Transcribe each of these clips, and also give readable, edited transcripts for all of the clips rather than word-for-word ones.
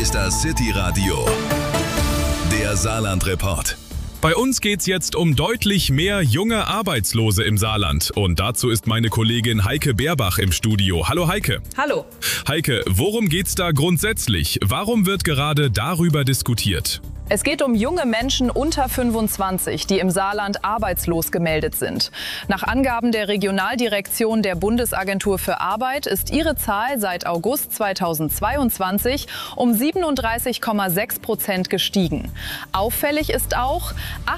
ist das City Radio, der Saarland-Report. Bei uns geht's jetzt um deutlich mehr junge Arbeitslose im Saarland. Und dazu ist meine Kollegin Heike Beerbach im Studio. Hallo Heike. Hallo. Heike, worum geht's da grundsätzlich? Warum wird gerade darüber diskutiert? Es geht um junge Menschen unter 25, die im Saarland arbeitslos gemeldet sind. Nach Angaben der Regionaldirektion der Bundesagentur für Arbeit ist ihre Zahl seit August 2022 um 37,6% gestiegen. Auffällig ist auch,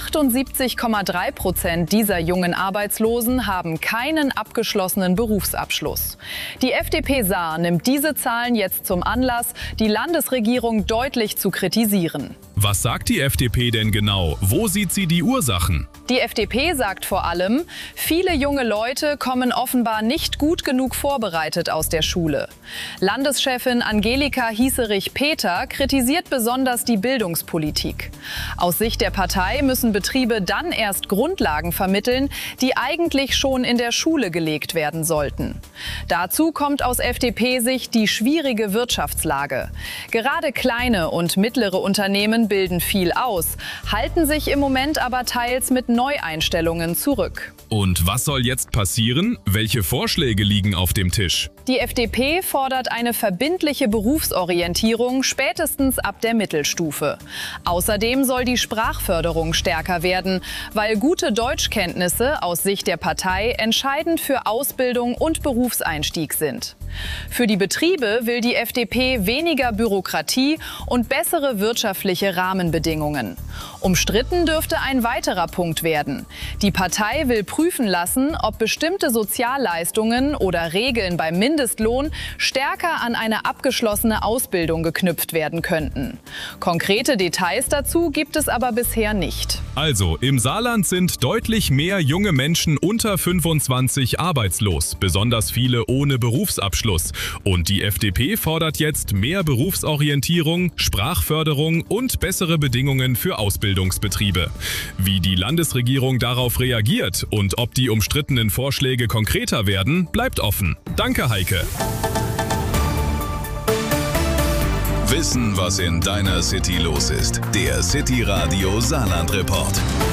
78,3% dieser jungen Arbeitslosen haben keinen abgeschlossenen Berufsabschluss. Die FDP Saar nimmt diese Zahlen jetzt zum Anlass, die Landesregierung deutlich zu kritisieren. Was sagt die FDP denn genau? Wo sieht sie die Ursachen? Die FDP sagt vor allem, viele junge Leute kommen offenbar nicht gut genug vorbereitet aus der Schule. Landeschefin Angelika Hieserich-Peter kritisiert besonders die Bildungspolitik. Aus Sicht der Partei müssen Betriebe dann erst Grundlagen vermitteln, die eigentlich schon in der Schule gelegt werden sollten. Dazu kommt aus FDP-Sicht die schwierige Wirtschaftslage. Gerade kleine und mittlere Unternehmen bilden viel aus, halten sich im Moment aber teils mit Neueinstellungen zurück. Und was soll jetzt passieren? Welche Vorschläge liegen auf dem Tisch? Die FDP fordert eine verbindliche Berufsorientierung spätestens ab der Mittelstufe. Außerdem soll die Sprachförderung stärker werden, weil gute Deutschkenntnisse aus Sicht der Partei entscheidend für Ausbildung und Berufseinstieg sind. Für die Betriebe will die FDP weniger Bürokratie und bessere wirtschaftliche Rahmenbedingungen. Umstritten dürfte ein weiterer Punkt werden. Die Partei will prüfen lassen, ob bestimmte Sozialleistungen oder Regeln beim Mindestlohn stärker an eine abgeschlossene Ausbildung geknüpft werden könnten. Konkrete Details dazu gibt es aber bisher nicht. Also, im Saarland sind deutlich mehr junge Menschen unter 25 arbeitslos, besonders viele ohne Berufsabschluss. Und die FDP fordert jetzt mehr Berufsorientierung, Sprachförderung und bessere Bedingungen für Ausbildungsbetriebe. Wie die Landesregierung darauf reagiert und ob die umstrittenen Vorschläge konkreter werden, bleibt offen. Danke, Heike. Wissen, was in deiner City los ist. Der City Radio Saarland-Report.